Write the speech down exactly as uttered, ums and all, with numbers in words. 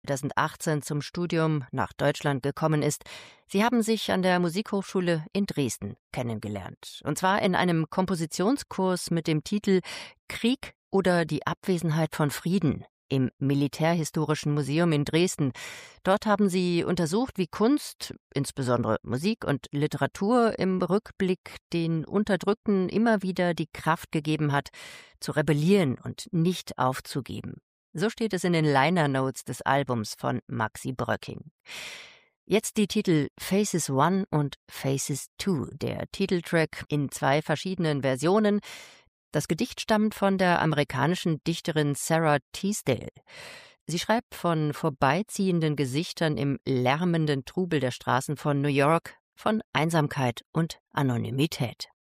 zweitausendachtzehn zum Studium nach Deutschland gekommen ist. Sie haben sich an der Musikhochschule in Dresden kennengelernt. Und zwar in einem Kompositionskurs mit dem Titel »Krieg oder die Abwesenheit von Frieden« im Militärhistorischen Museum in Dresden. Dort haben sie untersucht, wie Kunst, insbesondere Musik und Literatur, im Rückblick den Unterdrückten immer wieder die Kraft gegeben hat, zu rebellieren und nicht aufzugeben. So steht es in den Liner Notes des Albums von Maxi Bröcking. Jetzt die Titel Faces One und Faces Two, der Titeltrack in zwei verschiedenen Versionen. Das Gedicht stammt von der amerikanischen Dichterin Sarah Teasdale. Sie schreibt von vorbeiziehenden Gesichtern im lärmenden Trubel der Straßen von New York, von Einsamkeit und Anonymität.